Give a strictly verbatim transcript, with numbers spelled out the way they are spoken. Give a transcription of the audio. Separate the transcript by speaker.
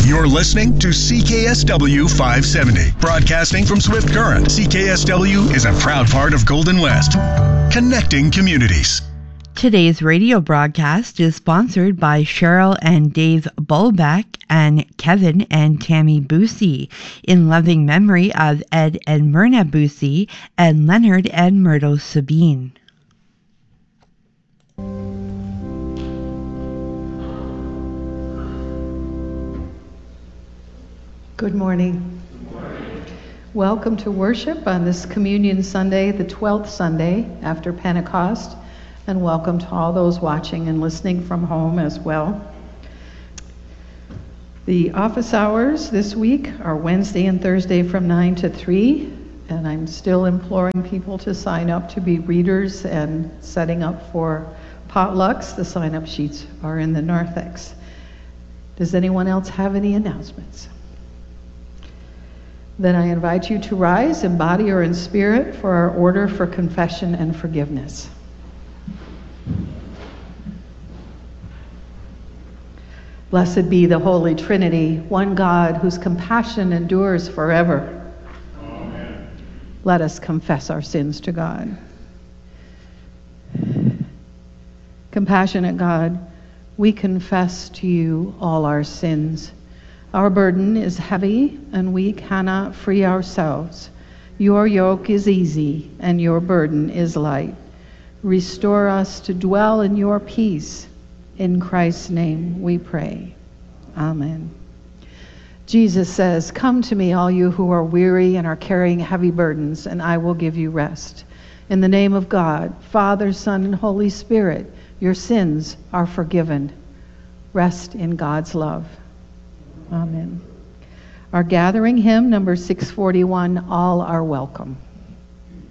Speaker 1: You're listening to C K S W five seventy, broadcasting from Swift Current. C K S W is a proud part of Golden West, connecting communities.
Speaker 2: Today's radio broadcast is sponsored by Cheryl and Dave Bulbeck and Kevin and Tammy Busey, in loving memory of Ed and Myrna Busey and Leonard and Myrtle Sabine.
Speaker 3: Good morning.
Speaker 4: Good morning.
Speaker 3: Welcome to worship on this Communion Sunday, the twelfth Sunday after Pentecost. And welcome to all those watching and listening from home as well. The office hours this week are Wednesday and Thursday from nine to three, and I'm still imploring people to sign up to be readers and setting up for potlucks. The sign-up sheets are in the narthex. Does anyone else have any announcements? Then I invite you to rise in body or in spirit for our order for confession and forgiveness. Blessed be the Holy Trinity, one God whose compassion endures forever.
Speaker 4: Amen.
Speaker 3: Let us confess our sins to God. Compassionate God, we confess to you all our sins. Our burden is heavy, and we cannot free ourselves. Your yoke is easy, and your burden is light. Restore us to dwell in your peace. In Christ's name we pray. Amen. Jesus says, "Come to me, all you who are weary and are carrying heavy burdens, and I will give you rest." In the name of God, Father, Son, and Holy Spirit, your sins are forgiven. Rest in God's love. Amen. Our gathering hymn, number six forty-one, All Are Welcome.